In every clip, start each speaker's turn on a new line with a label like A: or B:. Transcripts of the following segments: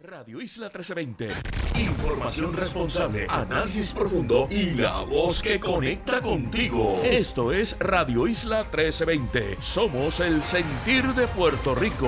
A: Radio Isla 1320. Información responsable, análisis profundo y la voz que conecta contigo. Esto es Radio Isla 1320. Somos el sentir de Puerto Rico.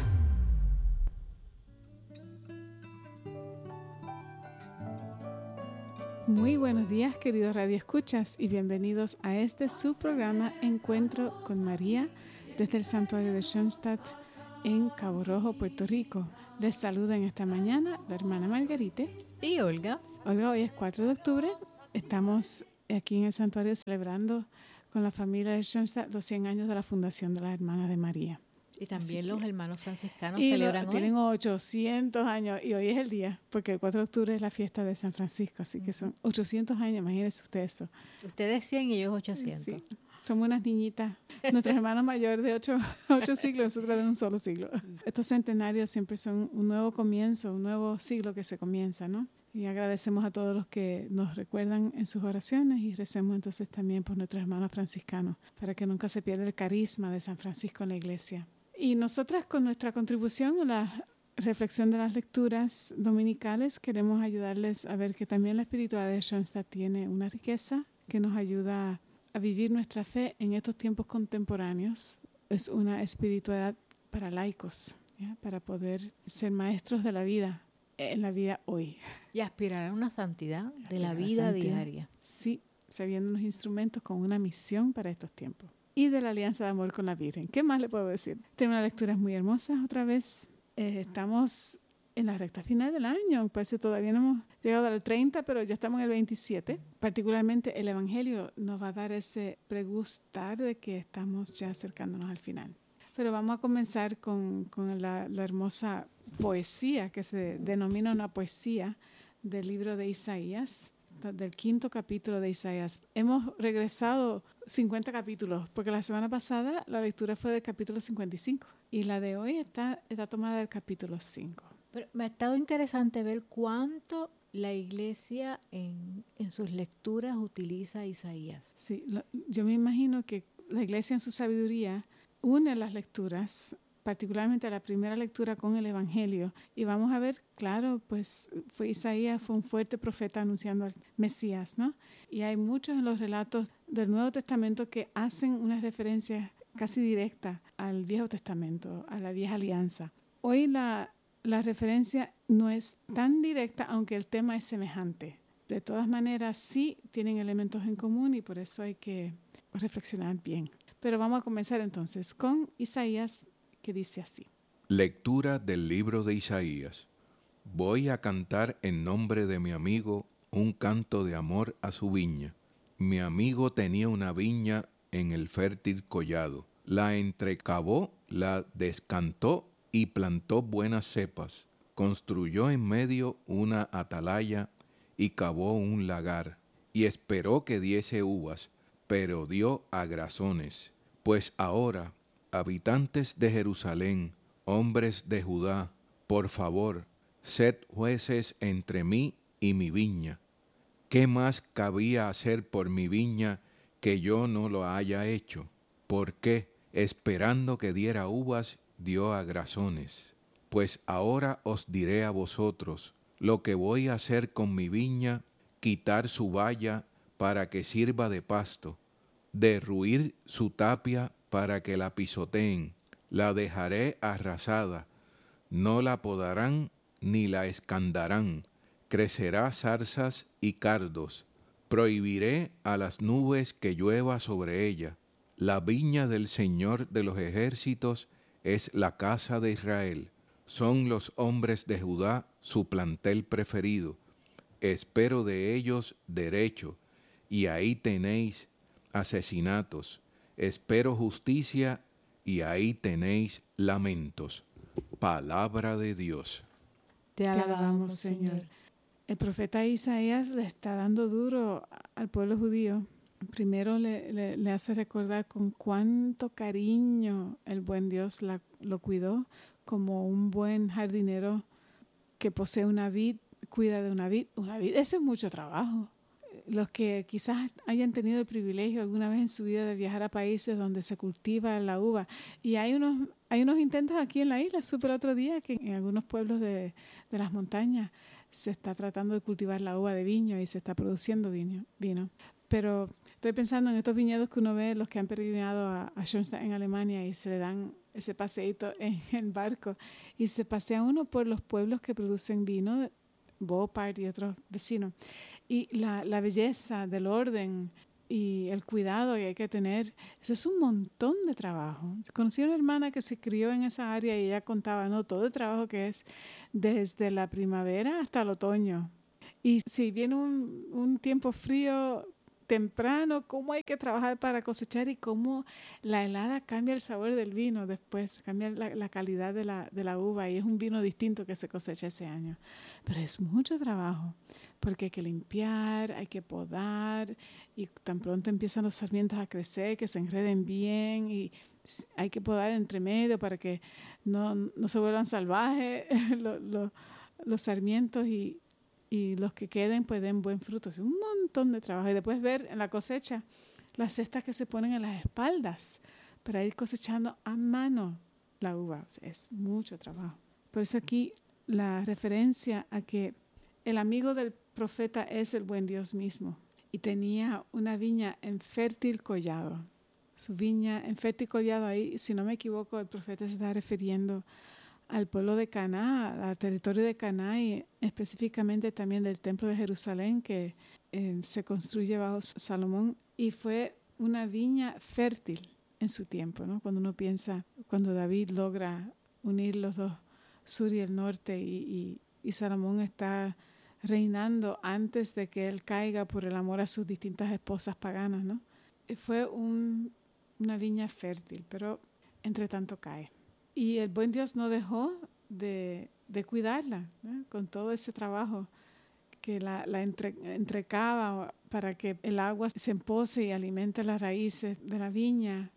B: Muy buenos días, queridos radioescuchas, y bienvenidos a este su programa Encuentro con María desde el Santuario de Schoenstatt en Cabo Rojo, Puerto Rico. Les saluda en esta mañana la hermana Margarite
C: y Olga.
B: Olga, hoy es 4 de octubre. Estamos aquí en el santuario celebrando con la familia de Schoenstatt los 100 años de la fundación de las Hermanas de María.
C: Y también los hermanos franciscanos
B: y
C: celebran hoy.
B: Tienen 800 años y hoy es el día, porque el 4 de octubre es la fiesta de San Francisco, así que son 800 años, imagínense ustedes eso.
C: Ustedes 100 y ellos 800.
B: Sí, somos unas niñitas. Nuestros hermanos mayores de 8 siglos, nosotros de un solo siglo. Estos centenarios siempre son un nuevo comienzo, un nuevo siglo que se comienza, ¿no? Y agradecemos a todos los que nos recuerdan en sus oraciones y recemos entonces también por nuestros hermanos franciscanos, para que nunca se pierda el carisma de San Francisco en la iglesia. Y nosotras con nuestra contribución a la reflexión de las lecturas dominicales queremos ayudarles a ver que también la espiritualidad de Schoenstatt tiene una riqueza que nos ayuda a vivir nuestra fe en estos tiempos contemporáneos. Es una espiritualidad para laicos, ¿ya? Para poder ser maestros de la vida, en la vida hoy.
C: Y aspirar a una santidad de la vida diaria.
B: Sí, sabiendo unos instrumentos con una misión para estos tiempos. Y de la alianza de amor con la Virgen. ¿Qué más le puedo decir? Tiene unas lecturas muy hermosas otra vez. Estamos en la recta final del año. Parece que todavía no hemos llegado al 30, pero ya estamos en el 27. Particularmente el Evangelio nos va a dar ese pregustar de que estamos ya acercándonos al final. Pero vamos a comenzar con la hermosa poesía que se denomina una poesía del libro de Isaías, del 5º capítulo de Isaías. Hemos regresado 50 capítulos, porque la semana pasada la lectura fue del capítulo 55 y la de hoy está tomada del capítulo 5.
C: Pero me ha estado interesante ver cuánto la iglesia en sus lecturas utiliza Isaías.
B: Sí, yo me imagino que la iglesia en su sabiduría une las lecturas, particularmente la primera lectura con el Evangelio. Y vamos a ver, claro, pues Isaías fue un fuerte profeta anunciando al Mesías, ¿no? Y hay muchos en los relatos del Nuevo Testamento que hacen una referencia casi directa al Viejo Testamento, a la Vieja Alianza. Hoy la referencia no es tan directa, aunque el tema es semejante. De todas maneras, sí tienen elementos en común y por eso hay que reflexionar bien. Pero vamos a comenzar entonces con Isaías, que dice así.
D: Lectura del libro de Isaías. Voy a cantar en nombre de mi amigo un canto de amor a su viña. Mi amigo tenía una viña en el fértil collado. La entrecavó, la descantó y plantó buenas cepas. Construyó en medio una atalaya y cavó un lagar. Y esperó que diese uvas, pero dio agrazones. Pues ahora, habitantes de Jerusalén, hombres de Judá, por favor, sed jueces entre mí y mi viña. ¿Qué más cabía hacer por mi viña que yo no lo haya hecho? ¿Por qué, esperando que diera uvas, dio agrazones? Pues ahora os diré a vosotros lo que voy a hacer con mi viña: quitar su valla para que sirva de pasto, derruir su tapia para que la pisoteen. La dejaré arrasada, no la podarán ni la escandarán. Crecerá zarzas y cardos. Prohibiré a las nubes que llueva sobre ella. La viña del Señor de los ejércitos es la casa de Israel. Son los hombres de Judá su plantel preferido. Espero de ellos derecho, y ahí tenéis asesinatos. Espero justicia, y ahí tenéis lamentos. Palabra de Dios.
B: Te alabamos, Señor. El profeta Isaías le está dando duro al pueblo judío. Primero le hace recordar con cuánto cariño el buen Dios lo cuidó, como un buen jardinero que posee una vid, cuida de una vid. Una vid, eso es mucho trabajo. los que quizás hayan tenido el privilegio alguna vez en su vida de viajar a países donde se cultiva la uva. Y hay unos intentos aquí en la isla. Supe el otro día que en algunos pueblos de las montañas se está tratando de cultivar la uva de viño y se está produciendo vino. Pero estoy pensando en estos viñedos que uno ve, los que han peregrinado a Schoenstatt en Alemania y se le dan ese paseíto en el barco y se pasea uno por los pueblos que producen vino, Beauport y otros vecinos. Y la belleza del orden y el cuidado que hay que tener, eso es un montón de trabajo. Conocí a una hermana que se crió en esa área y ella contaba, ¿no?, todo el trabajo que es desde la primavera hasta el otoño. Y si viene un tiempo frío temprano, cómo hay que trabajar para cosechar y cómo la helada cambia el sabor del vino después, cambia la calidad de la uva y es un vino distinto que se cosecha ese año. Pero es mucho trabajo porque hay que limpiar, hay que podar y tan pronto empiezan los sarmientos a crecer, que se enreden bien y hay que podar entre medio para que no se vuelvan salvajes los sarmientos y los que queden pues den buen fruto. Es un montón de trabajo. Y después ver en la cosecha las cestas que se ponen en las espaldas para ir cosechando a mano la uva. O sea, es mucho trabajo. Por eso aquí la referencia a que el amigo del profeta es el buen Dios mismo. Y tenía una viña en fértil collado. Su viña en fértil collado ahí, si no me equivoco, el profeta se está refiriendo al pueblo de Caná, al territorio de Caná y específicamente también del templo de Jerusalén que se construye bajo Salomón y fue una viña fértil en su tiempo, ¿no? Cuando uno piensa, cuando David logra unir los dos, sur y el norte y Salomón está reinando antes de que él caiga por el amor a sus distintas esposas paganas, ¿no? Fue una viña fértil, pero entre tanto cae. Y el buen Dios no dejó de cuidarla, ¿no?, con todo ese trabajo que la entrecava para que el agua se empose y alimente las raíces de la viña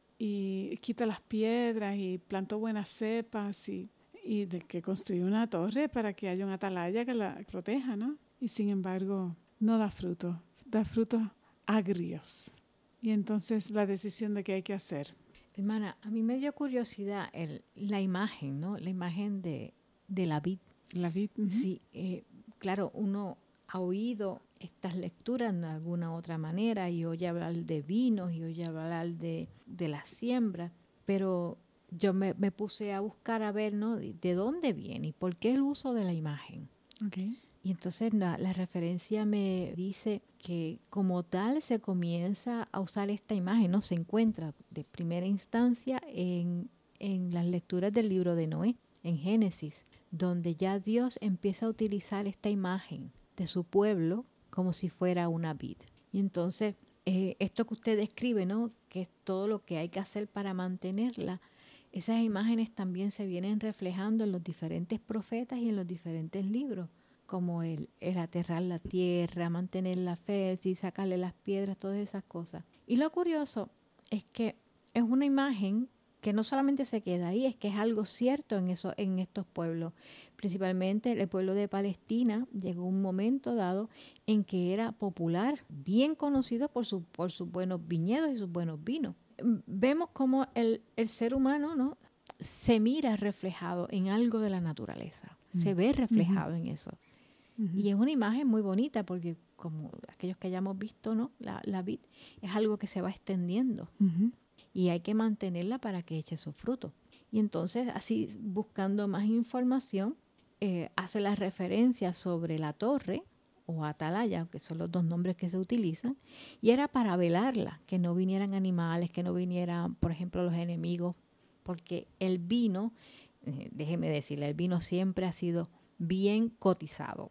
B: y quita las piedras y plantó buenas cepas y de que construyó una torre para que haya una atalaya que la proteja, ¿no? Y sin embargo no da fruto, da frutos agrios. Y entonces la decisión de qué hay que hacer.
C: Hermana, a mí me dio curiosidad la imagen, ¿no? La imagen de la vid.
B: La vid. Uh-huh.
C: Sí, claro, uno ha oído estas lecturas de alguna otra manera y oye hablar de vinos y oye hablar de la siembra, pero yo me puse a buscar a ver, ¿no?, de dónde viene y por qué el uso de la imagen.
B: Okay.
C: Y entonces la referencia me dice que como tal se comienza a usar esta imagen, ¿no? Se encuentra de primera instancia en las lecturas del libro de Noé, en Génesis, donde ya Dios empieza a utilizar esta imagen de su pueblo como si fuera una vid. Y entonces esto que usted describe, ¿no?, que es todo lo que hay que hacer para mantenerla, esas imágenes también se vienen reflejando en los diferentes profetas y en los diferentes libros, como el aterrar la tierra, mantenerla fértil, sacarle las piedras, todas esas cosas. Y lo curioso es que es una imagen que no solamente se queda ahí, es que es algo cierto en estos pueblos. Principalmente el pueblo de Palestina llegó un momento dado en que era popular, bien conocido por sus buenos viñedos y sus buenos vinos. Vemos cómo el ser humano, ¿no?, se mira reflejado en algo de la naturaleza, se ve reflejado en eso. Uh-huh. Y es una imagen muy bonita porque, como aquellos que hayamos visto, ¿no?, la vid es algo que se va extendiendo. Uh-huh. Y hay que mantenerla para que eche su fruto. Y entonces, así, buscando más información, hace la referencia sobre la torre o atalaya, que son los dos nombres que se utilizan, y era para velarla, que no vinieran animales, que no vinieran, por ejemplo, los enemigos, porque el vino, déjeme decirle, el vino siempre ha sido bien cotizado.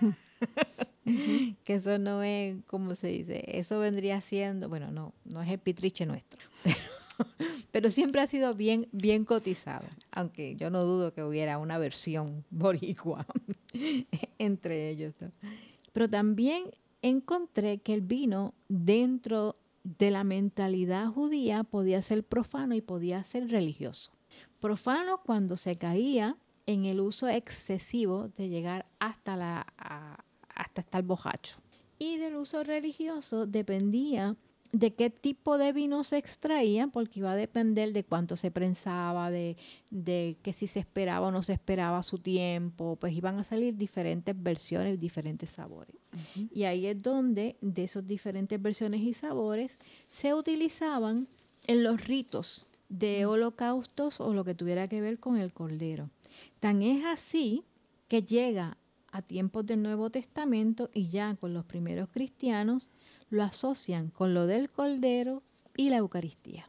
C: Que eso no es, ¿cómo se dice? Eso vendría siendo, bueno, no es el pitriche nuestro, pero siempre ha sido bien cotizado, aunque yo no dudo que hubiera una versión boricua entre ellos, ¿no? Pero también encontré que el vino, dentro de la mentalidad judía, podía ser profano y podía ser religioso. Profano cuando se caía en el uso excesivo de llegar hasta estar bojacho. Y del uso religioso dependía de qué tipo de vino se extraía, porque iba a depender de cuánto se prensaba, de que si se esperaba o no se esperaba su tiempo, pues iban a salir diferentes versiones, diferentes sabores.
B: Ujú.
C: Y ahí es donde de esas diferentes versiones y sabores se utilizaban en los ritos de holocaustos o lo que tuviera que ver con el cordero. Tan es así que llega a tiempos del Nuevo Testamento y ya con los primeros cristianos lo asocian con lo del cordero y la Eucaristía.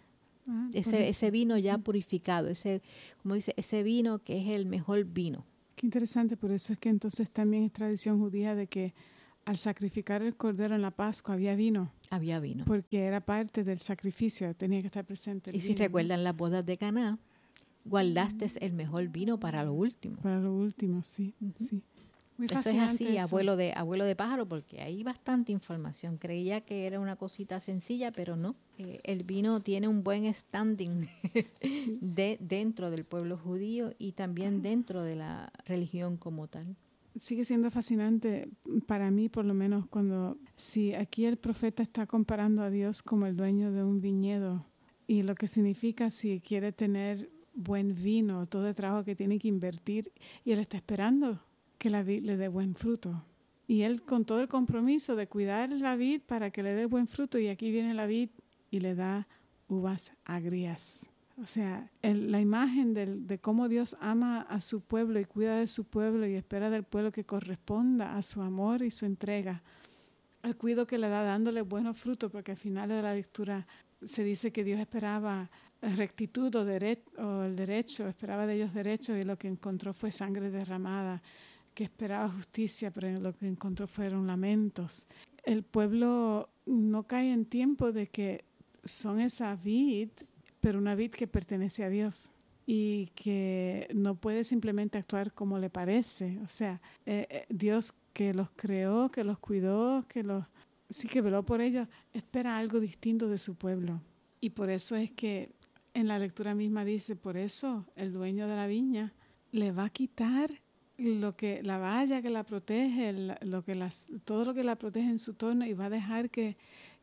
B: Ah, por
C: Ese
B: eso.
C: vino ya purificado, como dice, ese vino que es el mejor vino.
B: Qué interesante, por eso es que entonces también es tradición judía de que al sacrificar el cordero en la Pascua había vino,
C: Había vino.
B: porque era parte del sacrificio, tenía que estar presente el
C: Y si
B: vino, ¿no?
C: recuerdan las bodas de Caná, guardaste el mejor vino para lo último.
B: Para lo último, sí,
C: Ujú.
B: sí. Muy
C: Eso es
B: fascinante
C: así,
B: eso.
C: abuelo de pájaro, porque hay bastante información. Creía que era una cosita sencilla, pero no. El vino tiene un buen standing
B: Sí.
C: dentro del pueblo judío y también dentro de la religión como tal.
B: Sigue siendo fascinante para mí, por lo menos, si aquí el profeta está comparando a Dios como el dueño de un viñedo y lo que significa si quiere tener buen vino, todo el trabajo que tiene que invertir, y él está esperando que la vid le dé buen fruto. Y él con todo el compromiso de cuidar la vid para que le dé buen fruto, y aquí viene la vid y le da uvas agrias. O sea, la imagen de cómo Dios ama a su pueblo y cuida de su pueblo y espera del pueblo que corresponda a su amor y su entrega. El cuidado que le da dándole buenos frutos, porque al final de la lectura se dice que Dios esperaba rectitud o el derecho, esperaba de ellos derecho, y lo que encontró fue sangre derramada, que esperaba justicia, pero lo que encontró fueron lamentos. El pueblo no cae en tiempo de que son esa vid, pero una vid que pertenece a Dios y que no puede simplemente actuar como le parece. O sea, Dios que los creó, que los cuidó, que veló por ellos, espera algo distinto de su pueblo. Y por eso es que en la lectura misma dice, por eso el dueño de la viña le va a quitar la valla que la protege, todo lo que la protege en su torno, y va a dejar que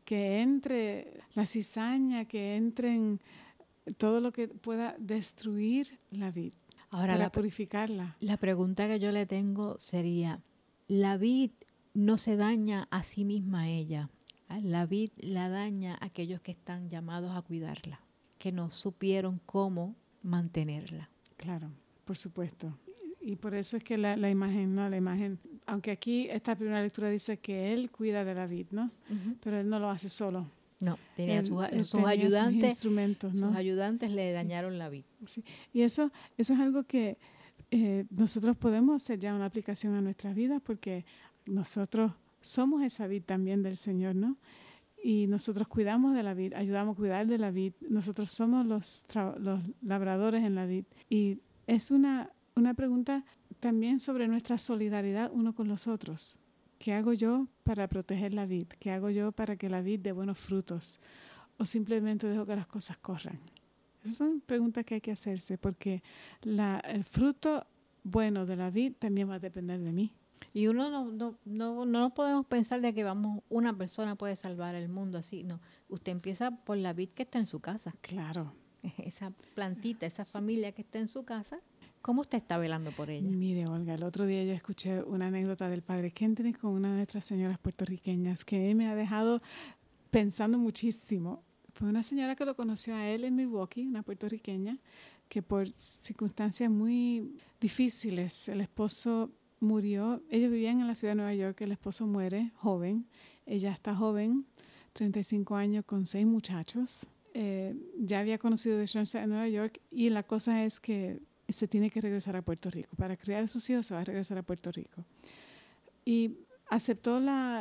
B: entre la cizaña, que entren todo lo que pueda destruir la vid
C: Ahora,
B: para purificarla.
C: la pregunta que yo le tengo sería, la vid no se daña a sí misma ella. La vid la daña a aquellos que están llamados a cuidarla, que no supieron cómo mantenerla.
B: Claro, por supuesto. Y por eso es que la imagen, aunque aquí esta primera lectura dice que él cuida de la vid, ¿no?
C: Uh-huh.
B: Pero él no lo hace solo.
C: No, tenía sus
B: tenía
C: ayudantes.
B: sus instrumentos, ¿no?
C: Sus ayudantes le dañaron la vid.
B: Sí. Y eso es algo que nosotros podemos hacer ya una aplicación a nuestras vidas, porque nosotros somos esa vid también del Señor, ¿no? Y nosotros cuidamos de la vid, ayudamos a cuidar de la vid. Nosotros somos los labradores en la vid. Y es una pregunta también sobre nuestra solidaridad uno con los otros. ¿Qué hago yo para proteger la vid? ¿Qué hago yo para que la vid dé buenos frutos? ¿O simplemente dejo que las cosas corran? Esas son preguntas que hay que hacerse, porque el fruto bueno de la vid también va a depender de mí.
C: Y uno no podemos pensar de que una persona puede salvar el mundo así. No, usted empieza por la vid que está en su casa.
B: Claro.
C: Esa plantita, esa familia que está en su casa, ¿cómo usted está velando por ella?
B: Mire, Olga, el otro día yo escuché una anécdota del padre Kendrick con una de nuestras señoras puertorriqueñas que me ha dejado pensando muchísimo. Fue una señora que lo conoció a él en Milwaukee, una puertorriqueña, que por circunstancias muy difíciles, el esposo murió. Ellos vivían en la ciudad de Nueva York, el esposo muere joven, ella está joven, 35 años, con 6 muchachos. Ya había conocido de Schoenstatt en Nueva York, y la cosa es que se tiene que regresar a Puerto Rico. Para criar a sus hijos se va a regresar a Puerto Rico. Y aceptó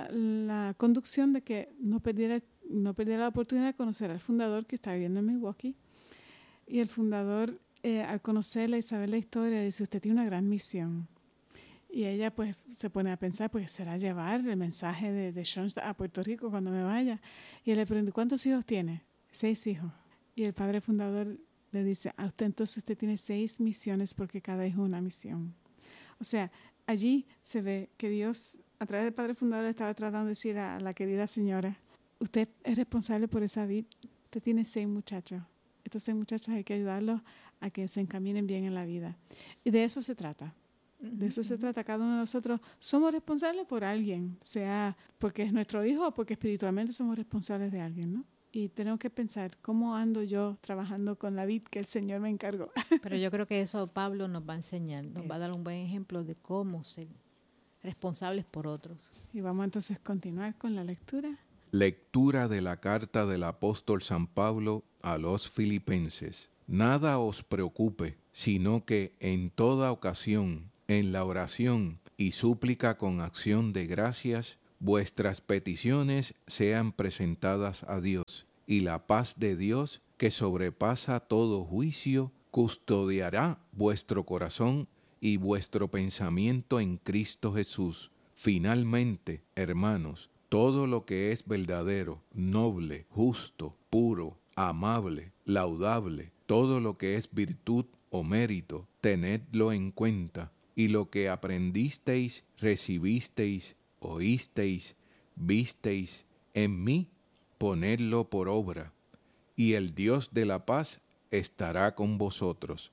B: la conducción de que no perdiera la oportunidad de conocer al fundador, que está viviendo en Milwaukee. Y el fundador, al conocerla y saber la historia, dice, usted tiene una gran misión. Y ella pues se pone a pensar, pues será llevar el mensaje de Schoenstatt a Puerto Rico cuando me vaya. Y él le pregunta, ¿cuántos hijos tiene? 6 hijos. Y el padre fundador le dice, a usted entonces usted tiene 6 misiones, porque cada hijo es una misión. O sea, allí se ve que Dios a través del Padre Fundador, le estaba tratando de decir a la querida señora, usted es responsable por esa vid. Usted tiene 6 muchachos. Estos 6 muchachos hay que ayudarlos a que se encaminen bien en la vida. Y de eso se trata. De eso se trata. Cada uno de nosotros somos responsables por alguien, sea porque es nuestro hijo o porque espiritualmente somos responsables de alguien, ¿no? Y tenemos que pensar, ¿cómo ando yo trabajando con la vid que el Señor me encargó?
C: Pero yo creo que eso Pablo nos va a enseñar, nos va a dar un buen ejemplo de cómo ser responsables por otros.
B: Y vamos entonces a continuar con la lectura.
D: Lectura de la carta del apóstol San Pablo a los Filipenses. Nada os preocupe, sino que en toda ocasión, en la oración y súplica con acción de gracias, vuestras peticiones sean presentadas a Dios, y la paz de Dios, que sobrepasa todo juicio, custodiará vuestro corazón y vuestro pensamiento en Cristo Jesús. Finalmente, hermanos, todo lo que es verdadero, noble, justo, puro, amable, laudable, todo lo que es virtud o mérito, tenedlo en cuenta, y lo que aprendisteis, recibisteis, oísteis, visteis en mí, ponedlo por obra, y el Dios de la paz estará con vosotros.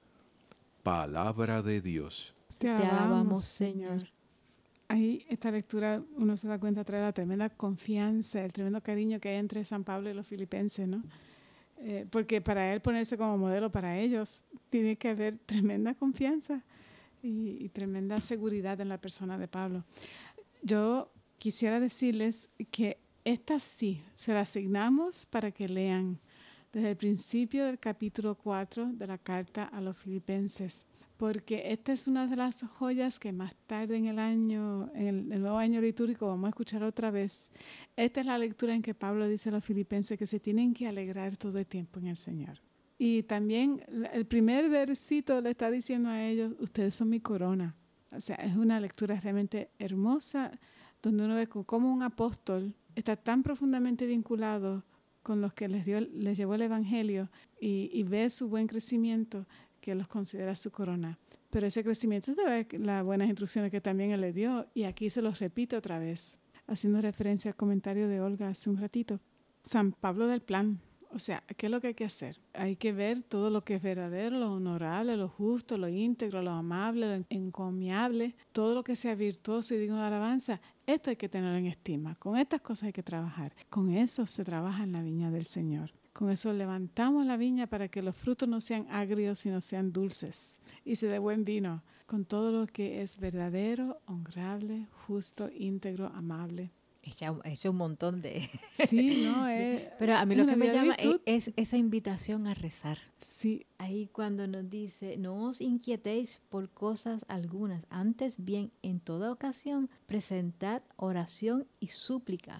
D: Palabra de Dios.
B: Te alabamos, Señor. Ahí esta lectura uno se da cuenta, trae la tremenda confianza, el tremendo cariño que hay entre San Pablo y los filipenses, ¿no? Porque para él ponerse como modelo para ellos, tiene que haber tremenda confianza y tremenda seguridad en la persona de Pablo. Yo quisiera decirles que esta sí, se la asignamos para que lean desde el principio del capítulo 4 de la carta a los Filipenses, porque esta es una de las joyas que más tarde en el año, en el nuevo año litúrgico, vamos a escuchar otra vez. Esta es la lectura en que Pablo dice a los Filipenses que se tienen que alegrar todo el tiempo en el Señor. Y también el primer versito le está diciendo a ellos, ustedes son mi corona. O sea, es una lectura realmente hermosa, donde uno ve cómo un apóstol está tan profundamente vinculado con los que les llevó el Evangelio y ve su buen crecimiento, que los considera su corona. Pero ese crecimiento es de las buenas instrucciones que también él le dio, y aquí se los repite otra vez, haciendo referencia al comentario de Olga hace un ratito. San Pablo del plan. O sea, ¿qué es lo que hay que hacer? Hay que ver todo lo que es verdadero, lo honorable, lo justo, lo íntegro, lo amable, lo encomiable, todo lo que sea virtuoso y digno de alabanza. Esto hay que tenerlo en estima. Con estas cosas hay que trabajar. Con eso se trabaja en la viña del Señor. Con eso levantamos la viña para que los frutos no sean agrios, sino sean dulces y se dé buen vino. Con todo lo que es verdadero, honrable, justo, íntegro, amable.
C: Hecho un montón de...
B: Sí, ¿no?
C: Pero a mí lo que me llama es esa invitación a rezar.
B: Sí.
C: Ahí cuando nos dice, no os inquietéis por cosas algunas, antes bien, en toda ocasión, presentad oración y súplica,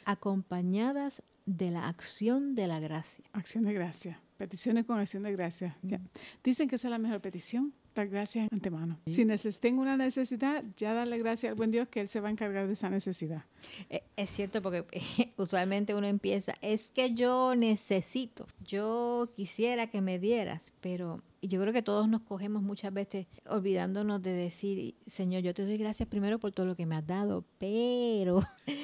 C: acompañadas de la acción de la gracia.
B: Acción de gracia. Peticiones con acción de gracia. Ya. Dicen que esa es la mejor petición. Dar gracias de antemano. Sí. Si tengo una necesidad, ya darle gracias al buen Dios que Él se va a encargar de esa necesidad.
C: Es cierto, porque usualmente uno empieza, es que yo necesito, yo quisiera que me dieras, pero yo creo que todos nos cogemos muchas veces olvidándonos de decir, Señor, yo te doy gracias primero por todo lo que me has dado, pero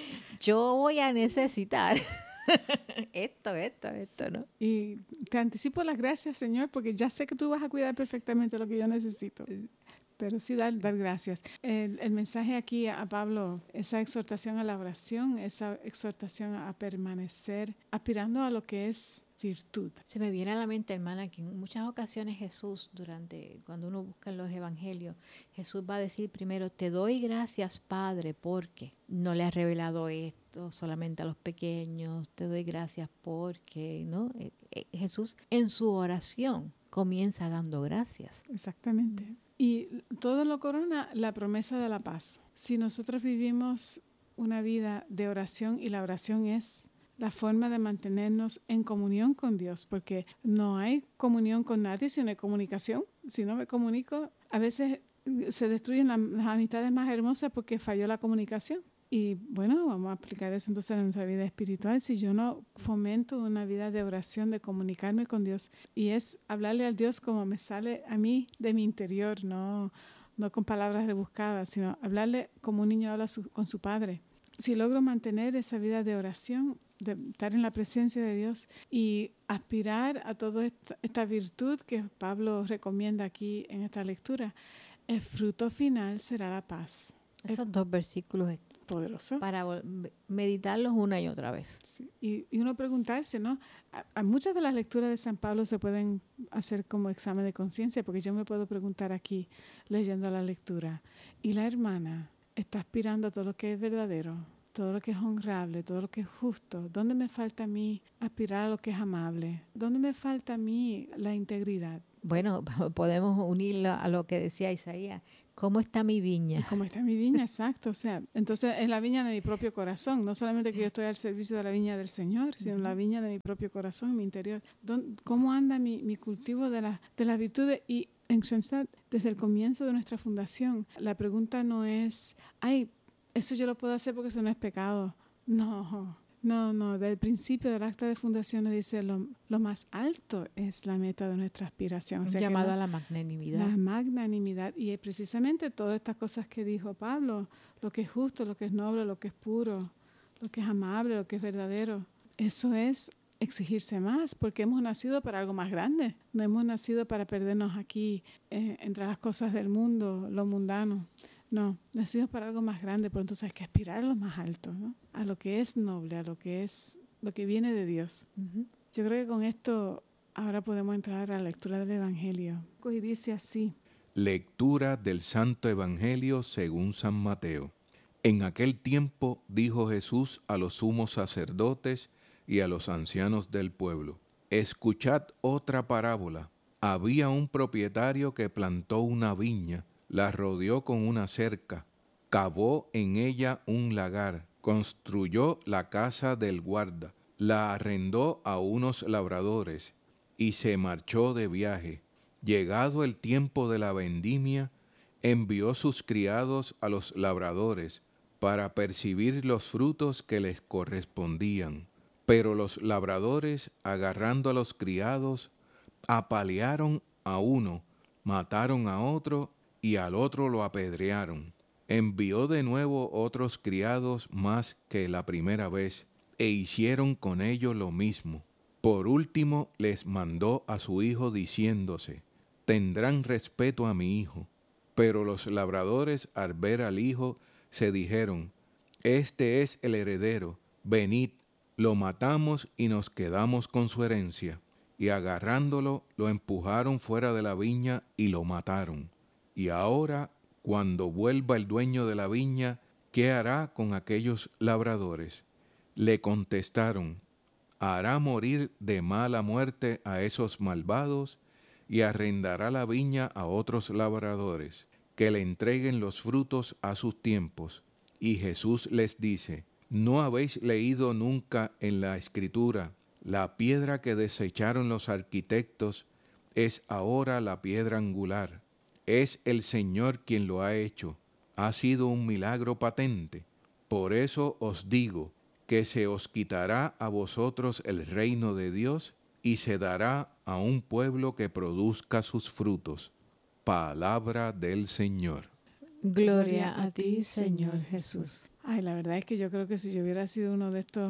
C: yo voy a necesitar esto, ¿no?
B: Y te anticipo las gracias, Señor, porque ya sé que tú vas a cuidar perfectamente lo que yo necesito. Pero sí dar gracias. El mensaje aquí a Pablo, esa exhortación a la oración, esa exhortación a permanecer aspirando a lo que es virtud.
C: Se me viene a la mente, hermana, que en muchas ocasiones Jesús, cuando uno busca en los evangelios, Jesús va a decir primero, te doy gracias, Padre, porque no le has revelado esto solamente a los pequeños, te doy gracias porque, ¿no? Jesús en su oración comienza dando gracias.
B: Exactamente. Y todo lo corona la promesa de la paz. Si nosotros vivimos una vida de oración, y la oración es la forma de mantenernos en comunión con Dios, porque no hay comunión con nadie si no hay comunicación. Si no me comunico, a veces se destruyen las amistades más hermosas porque falló la comunicación. Y bueno, vamos a aplicar eso entonces en nuestra vida espiritual. Si yo no fomento una vida de oración, de comunicarme con Dios, y es hablarle al Dios como me sale a mí de mi interior, no no con palabras rebuscadas, sino hablarle como un niño habla con su padre. Si logro mantener esa vida de oración, de estar en la presencia de Dios y aspirar a toda esta virtud que Pablo recomienda aquí en esta lectura, el fruto final será la paz.
C: Esos dos versículos
B: poderoso.
C: Para meditarlos una y otra vez.
B: Sí. Y uno preguntarse, ¿no? A muchas de las lecturas de San Pablo se pueden hacer como examen de conciencia, porque yo me puedo preguntar aquí, leyendo la lectura, ¿y la hermana está aspirando a todo lo que es verdadero, todo lo que es honrable, todo lo que es justo? ¿Dónde me falta a mí aspirar a lo que es amable? ¿Dónde me falta a mí la integridad?
C: Bueno, podemos unirlo a lo que decía Isaías. ¿Cómo está mi viña?
B: ¿Cómo está mi viña? Exacto. O sea, entonces es la viña de mi propio corazón. No solamente que yo estoy al servicio de la viña del Señor, sino la viña de mi propio corazón, mi interior. ¿Cómo anda mi cultivo de las virtudes? Y en Schoenstatt, desde el comienzo de nuestra fundación, la pregunta no es, ay, eso yo lo puedo hacer porque eso no es pecado. No, desde el principio del acta de fundación nos dice lo más alto es la meta de nuestra aspiración. O sea,
C: llamado a la magnanimidad.
B: La magnanimidad. Y precisamente todas estas cosas que dijo Pablo, lo que es justo, lo que es noble, lo que es puro, lo que es amable, lo que es verdadero, eso es exigirse más, porque hemos nacido para algo más grande. No hemos nacido para perdernos aquí entre las cosas del mundo, lo mundano. No, nacidos para algo más grande, pero entonces hay que aspirar a lo más alto, ¿no? A lo que es noble, a lo que viene de Dios. Uh-huh. Yo creo que con esto ahora podemos entrar a la lectura del Evangelio. Y dice así.
D: Lectura del Santo Evangelio según San Mateo. En aquel tiempo dijo Jesús a los sumos sacerdotes y a los ancianos del pueblo: escuchad otra parábola. Había un propietario que plantó una viña, la rodeó con una cerca, cavó en ella un lagar, construyó la casa del guarda, la arrendó a unos labradores y se marchó de viaje. Llegado el tiempo de la vendimia, envió sus criados a los labradores para percibir los frutos que les correspondían. Pero los labradores, agarrando a los criados, apalearon a uno, mataron a otro y al otro lo apedrearon. Envió de nuevo otros criados más que la primera vez, e hicieron con ellos lo mismo. Por último les mandó a su hijo diciéndose: tendrán respeto a mi hijo. Pero los labradores, al ver al hijo, se dijeron: este es el heredero, venid, lo matamos y nos quedamos con su herencia. Y agarrándolo, lo empujaron fuera de la viña y lo mataron. Y ahora, cuando vuelva el dueño de la viña, ¿qué hará con aquellos labradores? Le contestaron: hará morir de mala muerte a esos malvados y arrendará la viña a otros labradores, que le entreguen los frutos a sus tiempos. Y Jesús les dice: ¿no habéis leído nunca en la Escritura: la piedra que desecharon los arquitectos es ahora la piedra angular? Es el Señor quien lo ha hecho. Ha sido un milagro patente. Por eso os digo que se os quitará a vosotros el reino de Dios y se dará a un pueblo que produzca sus frutos. Palabra del Señor.
C: Gloria a ti, Señor Jesús.
B: Ay, la verdad es que yo creo que si yo hubiera sido uno de estos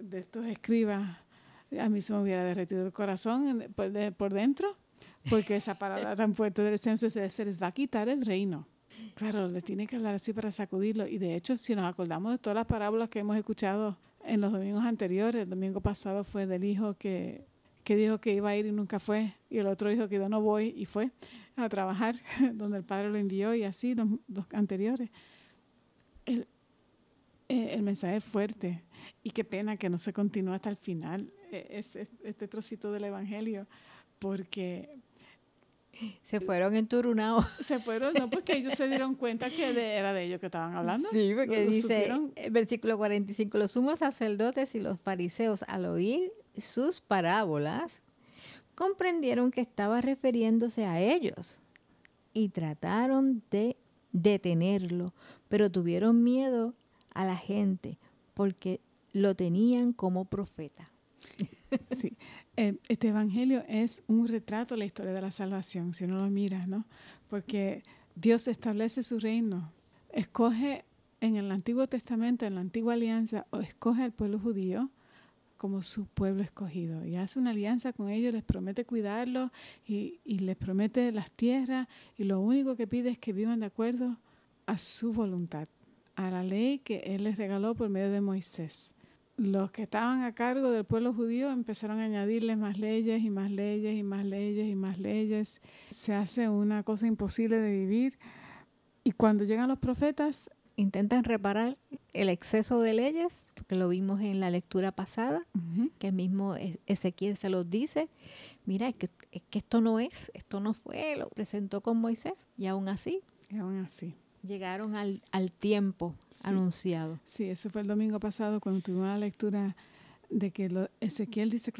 B: escribas, a mí se me hubiera derretido el corazón por dentro. Porque esa palabra tan fuerte del Señor se les va a quitar el reino. Claro, le tiene que hablar así para sacudirlo. Y de hecho, si nos acordamos de todas las parábolas que hemos escuchado en los domingos anteriores, el domingo pasado fue del hijo que dijo que iba a ir y nunca fue. Y el otro dijo que yo no voy y fue a trabajar donde el padre lo envió, y así los anteriores. El mensaje es fuerte. Y qué pena que no se continúa hasta el final este trocito del Evangelio. Porque
C: se fueron enturunados.
B: Se fueron, no, porque ellos se dieron cuenta que era de ellos que estaban hablando.
C: Sí, porque dice, el versículo 45, los sumos sacerdotes y los fariseos, al oír sus parábolas, comprendieron que estaba refiriéndose a ellos y trataron de detenerlo, pero tuvieron miedo a la gente porque lo tenían como profeta.
B: Sí. Este evangelio es un retrato de la historia de la salvación, si uno lo mira, ¿no? Porque Dios establece su reino. Escoge en el Antiguo Testamento, en la Antigua Alianza, o escoge al pueblo judío como su pueblo escogido. Y hace una alianza con ellos, les promete cuidarlos y les promete las tierras. Y lo único que pide es que vivan de acuerdo a su voluntad, a la ley que Él les regaló por medio de Moisés. Los que estaban a cargo del pueblo judío empezaron a añadirles más leyes y más leyes y más leyes y más leyes. Se hace una cosa imposible de vivir. Y cuando llegan los profetas,
C: intentan reparar el exceso de leyes, porque lo vimos en la lectura pasada, que el mismo Ezequiel se los dice. Mira, es que esto no fue, lo presentó con Moisés, y aún así llegaron al tiempo anunciado.
B: Sí, eso fue el domingo pasado cuando tuvimos la lectura de que Ezequiel dice